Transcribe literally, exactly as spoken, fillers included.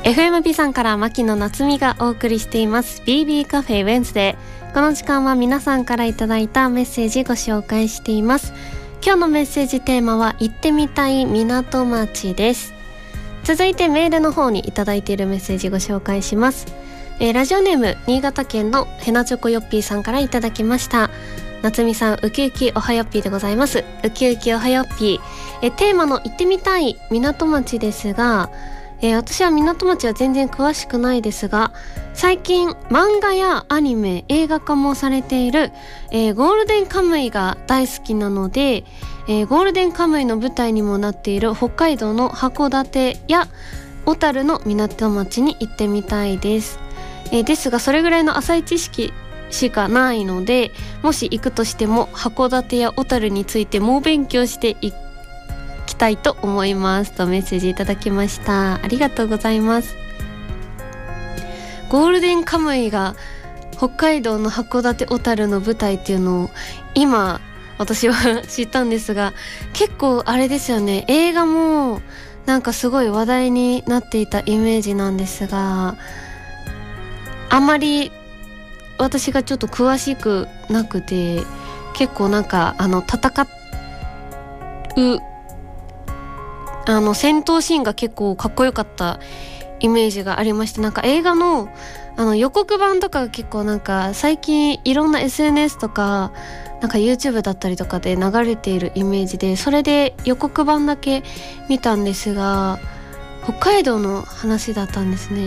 エフエム ビさんから牧野夏美がお送りしています ビービー カフェウェンズデー。この時間は皆さんからいただいたメッセージご紹介しています。今日のメッセージテーマは行ってみたい港町です。続いてメールの方にいただいているメッセージご紹介します。えー、ラジオネーム新潟県のヘナチョコヨッピーさんからいただきました。夏美さん、ウキウキおはよっぴーでございます。ウキウキおはよっぴー。えー、テーマの行ってみたい港町ですが、えー、私は港町は全然詳しくないですが、最近漫画やアニメ、映画化もされている、えー、ゴールデンカムイが大好きなので、えー、ゴールデンカムイの舞台にもなっている北海道の函館や小樽の港町に行ってみたいです。えー、ですがそれぐらいの浅い知識しかないので、もし行くとしても函館や小樽について猛勉強していきたいと思いますとメッセージいただきました。ありがとうございます。ゴールデンカムイが北海道の函館小樽の舞台っていうのを今私は知ったんですが、結構あれですよね、映画もなんかすごい話題になっていたイメージなんですが、あんまり私がちょっと詳しくなくて、結構なんかあの戦うあの戦闘シーンが結構かっこよかったイメージがありまして、なんか映画のあの予告版とかが結構なんか最近いろんな エスエヌエス とかなんか YouTube だったりとかで流れているイメージで、それで予告版だけ見たんですが、北海道の話だったんですね。